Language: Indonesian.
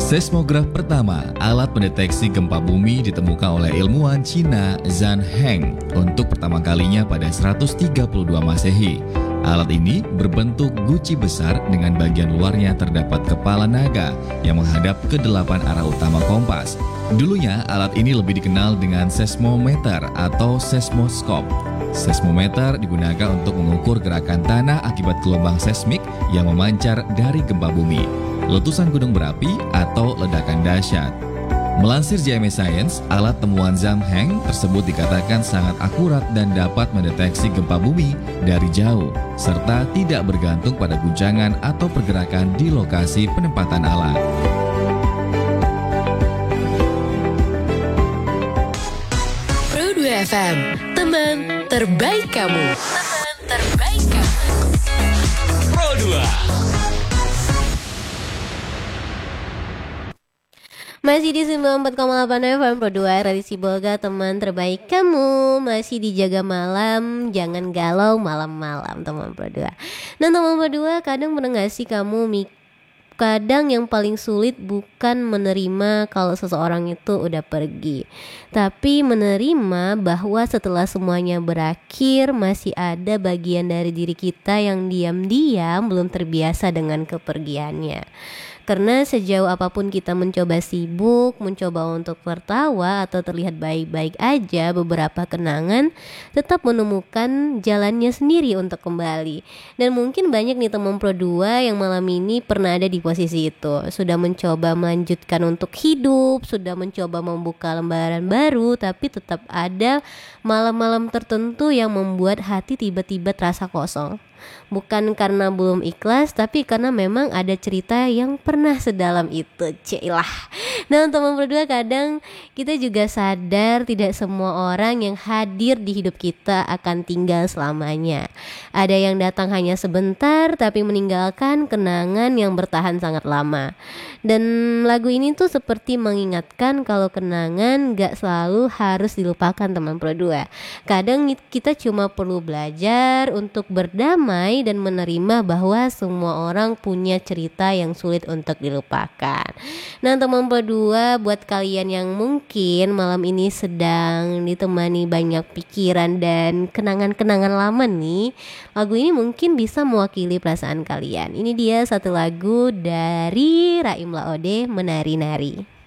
Seismograf pertama, alat pendeteksi gempa bumi ditemukan oleh ilmuwan Cina Zhang Heng untuk pertama kalinya pada 132 Masehi. Alat ini berbentuk guci besar dengan bagian luarnya terdapat kepala naga yang menghadap ke 8 arah utama kompas. Dulunya alat ini lebih dikenal dengan seismometer atau seismoskop. Seismometer digunakan untuk mengukur gerakan tanah akibat gelombang seismik yang memancar dari gempa bumi, letusan gunung berapi, atau ledakan dahsyat. Melansir JMA Science, alat temuan Zhang Heng tersebut dikatakan sangat akurat dan dapat mendeteksi gempa bumi dari jauh, serta tidak bergantung pada guncangan atau pergerakan di lokasi penempatan alat. Pro2 FM, teman terbaik kamu. Teman terbaik kamu. Pro2. Masih di 94,8 FM Pro2 Radio Sibolga, teman terbaik kamu. Masih dijaga malam, jangan galau malam-malam teman Pro2. Nah teman Pro2, kadang pernah gak sih kamu kadang yang paling sulit bukan menerima kalau seseorang itu udah pergi, tapi menerima bahwa setelah semuanya berakhir masih ada bagian dari diri kita yang diam-diam belum terbiasa dengan kepergiannya. Karena sejauh apapun kita mencoba sibuk, mencoba untuk tertawa atau terlihat baik-baik aja, beberapa kenangan tetap menemukan jalannya sendiri untuk kembali. Dan mungkin banyak nih teman Pro2 yang malam ini pernah ada di posisi itu. Sudah mencoba melanjutkan untuk hidup, sudah mencoba membuka lembaran baru, tapi tetap ada malam-malam tertentu yang membuat hati tiba-tiba terasa kosong. Bukan karena belum ikhlas, tapi karena memang ada cerita yang pernah sedalam itu. Cilah. Nah teman berdua, kadang kita juga sadar tidak semua orang yang hadir di hidup kita akan tinggal selamanya. Ada yang datang hanya sebentar tapi meninggalkan kenangan yang bertahan sangat lama. Dan lagu ini tuh seperti mengingatkan kalau kenangan gak selalu harus dilupakan teman berdua. Kadang kita cuma perlu belajar untuk berdamai dan menerima bahwa semua orang punya cerita yang sulit untuk dilupakan. Nah teman berdua, buat kalian yang mungkin malam ini sedang ditemani banyak pikiran dan kenangan-kenangan lama nih, lagu ini mungkin bisa mewakili perasaan kalian. Ini dia satu lagu dari Raim Laode, Menari-Nari.